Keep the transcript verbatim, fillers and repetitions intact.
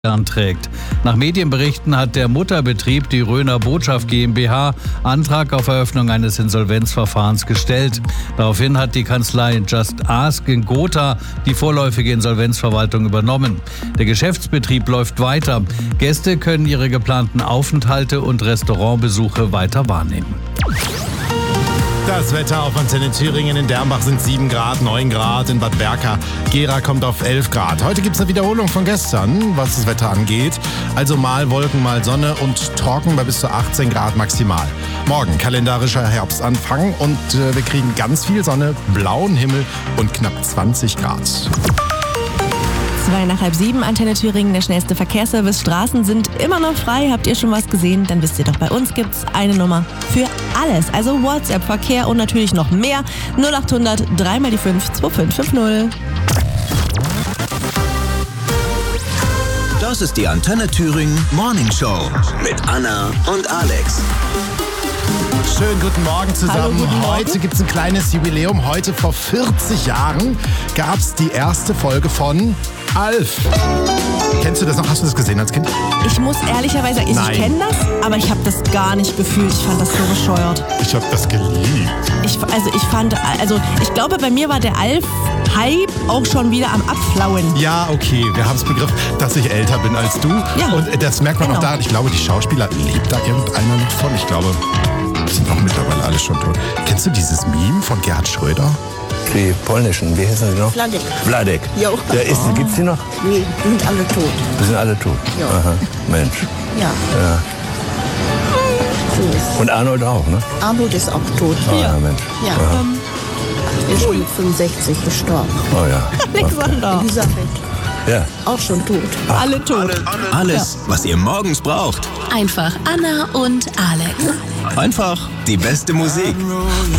trägt. Nach Medienberichten hat der Mutterbetrieb, die Röner Botschaft GmbH, Antrag auf Eröffnung eines Insolvenzverfahrens gestellt. Daraufhin hat die Kanzlei Just Ask in Gotha die vorläufige Insolvenzverwaltung übernommen. Der Geschäftsbetrieb läuft weiter. Gäste können ihre geplanten Aufenthalte und Restaurantbesuche weiter wahrnehmen. Das Wetter auf Antenne Thüringen. In Dernbach sind sieben Grad, neun Grad. In Bad Berka, Gera kommt auf elf Grad. Heute gibt es eine Wiederholung von gestern, was das Wetter angeht. Also mal Wolken, mal Sonne und trocken bei bis zu achtzehn Grad maximal. Morgen kalendarischer Herbstanfang und äh, wir kriegen ganz viel Sonne, blauen Himmel und knapp zwanzig Grad. Zwei nach halb sieben, Antenne Thüringen, der schnellste Verkehrsservice. Straßen sind immer noch frei. Habt ihr schon was gesehen? Dann wisst ihr doch, bei uns gibt's eine Nummer für alles. Also WhatsApp, Verkehr und natürlich noch mehr. null acht hundert, drei mal die fünf, zwei fünf fünf null. Das ist die Antenne Thüringen Morning Show mit Anna und Alex. Schönen guten Morgen zusammen. Hallo, guten Morgen. Heute gibt es ein kleines Jubiläum. Heute vor vierzig Jahren gab es die erste Folge von Alf. Kennst du das noch? Hast du das gesehen als Kind? Ich muss ehrlicherweise sagen, ich, ich kenne das, aber ich habe das gar nicht gefühlt. Ich fand das so bescheuert. Ich habe das geliebt. Ich, also ich fand, also ich glaube, bei mir war der Alf-Hype auch schon wieder am Abflauen. Ja, okay, wir haben es begriffen, dass ich älter bin als du. Ja, und das merkt man genau. auch daran. Ich glaube, die Schauspieler, lebt da irgendeiner noch von? Ich glaube, die sind auch mittlerweile alle schon tot. Kennst du dieses Meme von Gerhard Schröder? Die polnischen, wie heißen sie noch? Wladek. Wladek. Jo. Der ist, oh. Gibt's die noch? Nee, die sind alle tot. Die sind alle tot? Ja. Aha, Mensch. Ja. Ja. So ist. Und Arnold auch, ne? Arnold ist auch tot. Oh, ja. Mensch. Ja. Aha. Er ist schon mit fünfundsechzig gestorben. Oh ja. Alexander. Elisabeth. Ja. Auch schon tot. Ach. Alle tot. Alles, was ihr morgens braucht. Einfach Anna und Alex. Einfach die beste Musik.